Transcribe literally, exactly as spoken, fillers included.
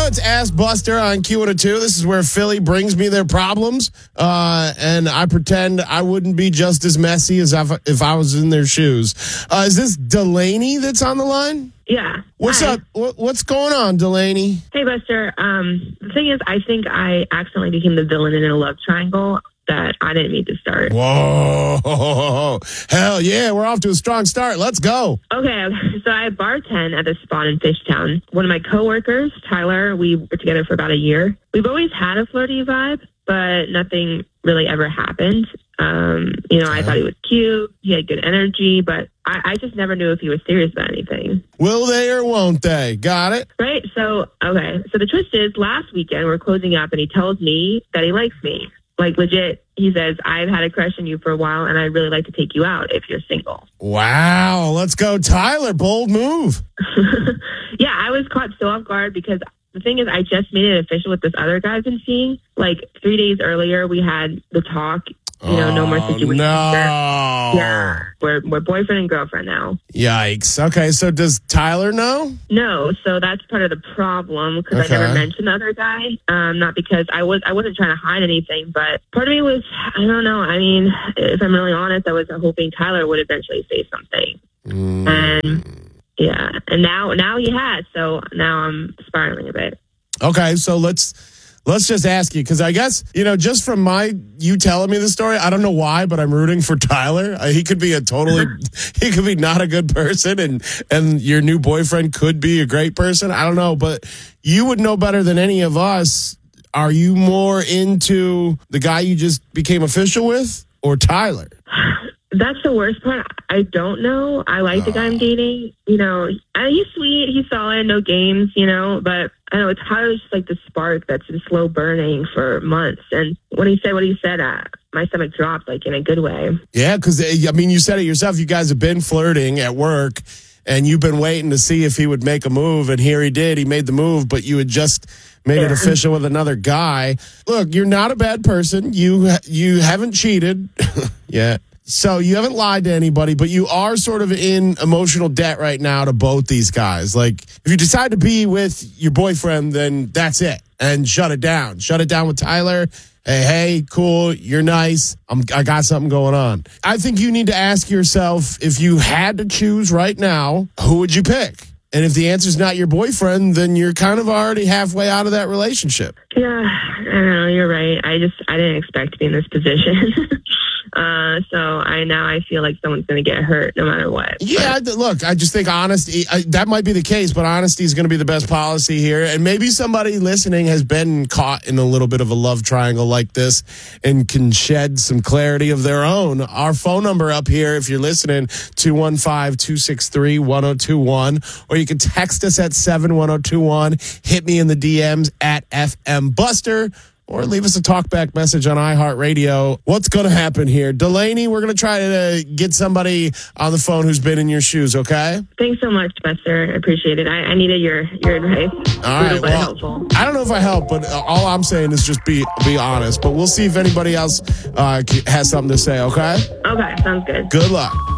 it's Ask Buster on Q one oh two. This is where Philly brings me their problems, uh, and I pretend I wouldn't be just as messy as if, if I was in their shoes. Uh, is this Delaney that's on the line? Yeah. What's Hi. up? What, what's going on, Delaney? Hey, Buster. Um, the thing is, I think I accidentally became the villain in a love triangle that I didn't mean to start. Whoa. Hell yeah, we're off to a strong start. Let's go. Okay, so I bartend at the spot in Fishtown. One of my coworkers, Tyler, we were together for about a year. We've always had a flirty vibe, but nothing really ever happened. Um, you know, I thought he was cute. He had good energy, but I, I just never knew if he was serious about anything. Will they or won't they? Got it? Right? So, okay. So the twist is, last weekend we're closing up and he tells me that he likes me. Like, legit, he says, I've had a crush on you for a while, and I'd really like to take you out if you're single. Wow. Let's go, Tyler. Bold move. Yeah, I was caught so off guard because the thing is, I just made it official with this other guy I've been seeing. Like, three days earlier, we had the talk. You know, no more situation. No. Yeah. We're, we're boyfriend and girlfriend now. Yikes. Okay, so does Tyler know? No, so that's part of the problem because Okay. I never mentioned the other guy. Um, not because I was I wasn't trying to hide anything, but part of me was, I don't know. I mean, if I'm really honest, I was hoping Tyler would eventually say something. Mm. And yeah, and now now he has. So now I'm spiraling a bit. Okay, so let's let's just ask you, because I guess, you know, just from my you telling me the story, I don't know why, but I'm rooting for Tyler. Uh, he could be a totally he could be not a good person, and and your new boyfriend could be a great person. I don't know, but you would know better than any of us. Are you more into the guy you just became official with, or Tyler? That's the worst part. I don't know. I like the guy I'm dating. You know, uh, he's sweet. He's solid. No games, you know. But I know Tyler's just like the spark that's been slow burning for months. And when he said what he said, uh, my stomach dropped, like, in a good way. Yeah, because, I mean, you said it yourself. You guys have been flirting at work, and you've been waiting to see if he would make a move. And here he did. He made the move, but you had just made Yeah. it official with another guy. Look, you're not a bad person. You you haven't cheated yet. So you haven't lied to anybody, but you are sort of in emotional debt right now to both these guys. Like, if you decide to be with your boyfriend, then that's it. And shut it down. Shut it down with Tyler. Hey, hey, cool. You're nice. I'm, I got something going on. I think you need to ask yourself, if you had to choose right now, who would you pick? And if the answer's not your boyfriend, then you're kind of already halfway out of that relationship. Yeah, I don't know. You're right. I just, I didn't expect to be in this position. uh, so I now I feel like someone's going to get hurt no matter what. Yeah, But, look, I just think honesty, I, that might be the case, but honesty is going to be the best policy here. And maybe somebody listening has been caught in a little bit of a love triangle like this and can shed some clarity of their own. Our phone number up here, if you're listening, two one five, two six three, one oh two one, or you can text us at seven one oh two one, hit me in the D Ms at F M Buster, or leave us a talkback message on iHeartRadio. What's going to happen here? Delaney, we're going to try to get somebody on the phone who's been in your shoes, okay? thanks so much, Buster. I appreciate it. I, I needed your, your advice. All right, It was well, helpful. I don't know if I help, but uh, all I'm saying is just be be honest. But we'll see if anybody else uh, has something to say, okay? Okay, sounds good. Good luck.